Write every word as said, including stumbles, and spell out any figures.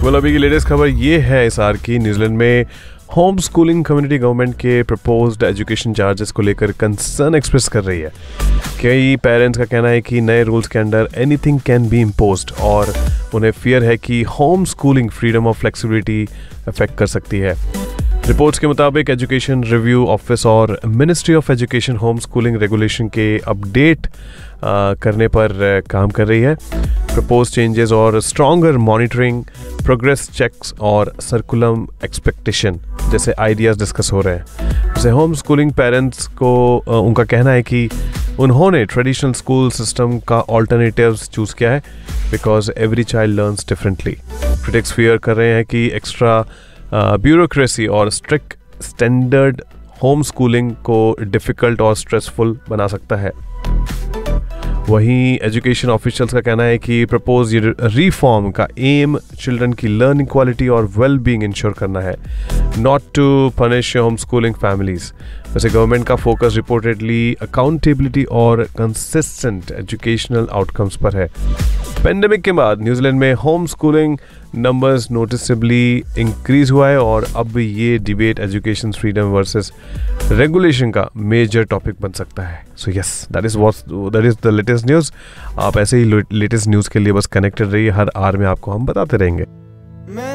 well, अभी की latest खबर ये है इस आर की। न्यूजीलैंड में होम स्कूलिंग कम्युनिटी गवर्नमेंट के प्रपोज्ड एजुकेशन चार्जेस को लेकर कंसर्न एक्सप्रेस कर रही है। कई पेरेंट्स का कहना है कि नए रूल्स के under anything can be imposed और उन्हें फियर है कि होम स्कूलिंग फ्रीडम और फ्लेक्सिबिलिटी अफेक्ट कर सकती है। रिपोर्ट्स के मुताबिक एजुकेशन रिव्यू ऑफिस और ministry of education home schooling regulation के अपडेट करने पर काम कर रही है। प्रपोज चेंजेस और स्ट्रॉन्गर मॉनिटरिंग, प्रोग्रेस चेक्स और सर्कुलम एक्सपेक्टेशन जैसे आइडियाज़ डिस्कस हो रहे हैं। जैसे होम स्कूलिंग पेरेंट्स को उनका कहना है कि उन्होंने ट्रेडिशनल स्कूल सिस्टम का ऑल्टरनेटिव्स चूज़ किया है because every child learns differently. Critics fear कर रहे हैं कि एक्स्ट्रा ब्यूरोक्रेसी और स्ट्रिक्ट स्टैंडर्ड होम स्कूलिंग को डिफ़िकल्ट और स्ट्रेसफुल बना सकता है। वहीं एजुकेशन ऑफिशियल्स का कहना है कि प्रपोज रिफॉर्म का एम चिल्ड्रन की लर्निंग क्वालिटी और वेल बीइंग इंश्योर करना है, not to punish home schooling families. वैसे गवर्नमेंट का फोकस रिपोर्टेडली अकाउंटेबिलिटी और कंसिस्टेंट एजुकेशनल आउटकम्स पर है। पेंडेमिक के बाद न्यूजीलैंड में होम स्कूलिंग नंबर्स नोटिसेबली इंक्रीज हुआ है और अब ये debate education freedom versus regulation का मेजर टॉपिक बन सकता है। So yes, that is what that is the latest news. आप ऐसे ही लेटेस्ट न्यूज़ के लिए बस कनेक्टेड रहिए, हर आवर में आपको हम बताते रहेंगे।